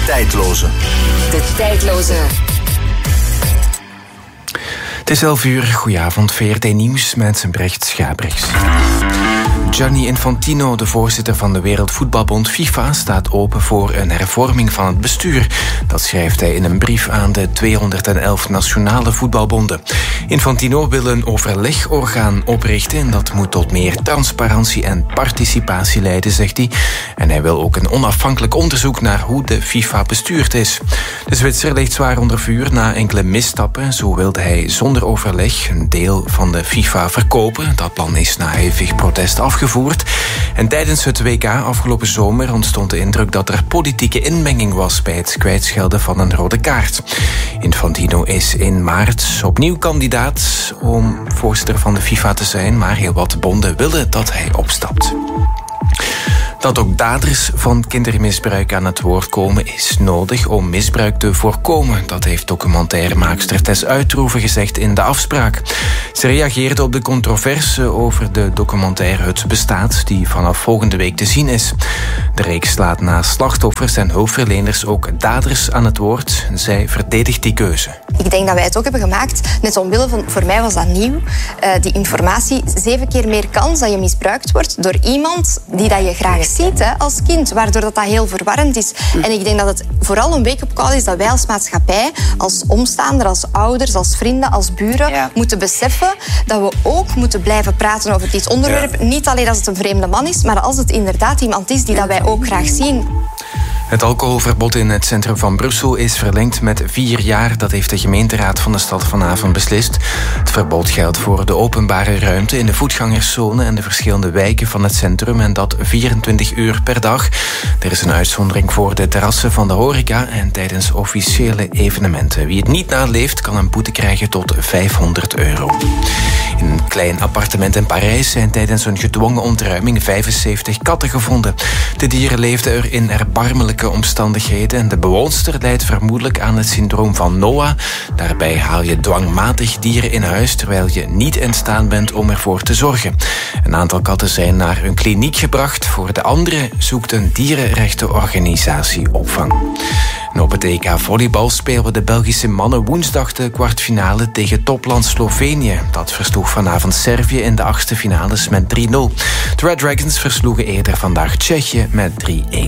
tijdloze. De tijdloze. Het is 11:00, goedenavond, VRT Nieuws met Brecht Schabriks. Gianni Infantino, de voorzitter van de Wereldvoetbalbond FIFA, staat open voor een hervorming van het bestuur. Dat schrijft hij in een brief aan de 211 nationale voetbalbonden. Infantino wil een overlegorgaan oprichten en dat moet tot meer transparantie en participatie leiden, zegt hij. En hij wil ook een onafhankelijk onderzoek naar hoe de FIFA bestuurd is. De Zwitser ligt zwaar onder vuur na enkele misstappen. Zo wilde hij zonder overleg een deel van de FIFA verkopen. Dat plan is na hevig protest afgevoerd. En tijdens het WK afgelopen zomer ontstond de indruk dat er politieke inmenging was bij het kwijtschelden van een rode kaart. Infantino is in maart opnieuw kandidaat om voorzitter van de FIFA te zijn, maar heel wat bonden willen dat hij opstapt. Dat ook daders van kindermisbruik aan het woord komen is nodig om misbruik te voorkomen. Dat heeft documentairemaakster Tess Uitroeven gezegd in De Afspraak. Ze reageerde op de controverse over de documentaire Het Bestaat, die vanaf volgende week te zien is. De reeks laat naast slachtoffers en hulpverleners ook daders aan het woord. Zij verdedigt die keuze. Ik denk dat wij het ook hebben gemaakt, net omwille van, voor mij was dat nieuw, die informatie, 7 keer meer kans dat je misbruikt wordt door iemand die dat je graag ziet als kind, waardoor dat heel verwarrend is. En ik denk dat het vooral een wake-up call is dat wij als maatschappij, als omstaander, als ouders, als vrienden, als buren, moeten beseffen dat we ook moeten blijven praten over dit onderwerp. Ja. Niet alleen als het een vreemde man is, maar als het inderdaad iemand is die dat wij ook graag zien. Het alcoholverbod in het centrum van Brussel is verlengd met 4 jaar. Dat heeft de gemeenteraad van de stad vanavond beslist. Het verbod geldt voor de openbare ruimte in de voetgangerszone en de verschillende wijken van het centrum, en dat 24 uur per dag. Er is een uitzondering voor de terrassen van de horeca en tijdens officiële evenementen. Wie het niet naleeft kan een boete krijgen tot €500. In een klein appartement in Parijs zijn tijdens een gedwongen ontruiming 75 katten gevonden. De dieren leefden er in erbarmelijke omstandigheden en de bewoonster lijdt vermoedelijk aan het syndroom van Noah. Daarbij haal je dwangmatig dieren in huis terwijl je niet in staat bent om ervoor te zorgen. Een aantal katten zijn naar een kliniek gebracht. Voor de andere zoekt een dierenrechtenorganisatie opvang. En op het EK volleybal spelen de Belgische mannen woensdag de kwartfinale tegen topland Slovenië. Dat versloeg vanavond Servië in de 8e finales met 3-0. De Red Dragons versloegen eerder vandaag Tsjechië met 3-1.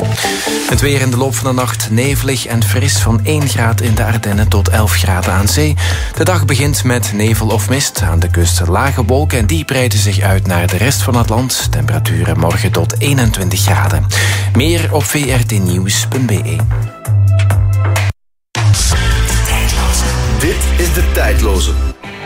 Het weer in de loop van de nacht nevelig en fris, van 1 graad in de Ardennen tot 11 graden aan zee. De dag begint met nevel of mist. Aan de kust lage wolken en die breiden zich uit naar de rest van het land. Temperaturen morgen tot 21 graden. Meer op vrtnieuws.be. Dit is De Tijdloze.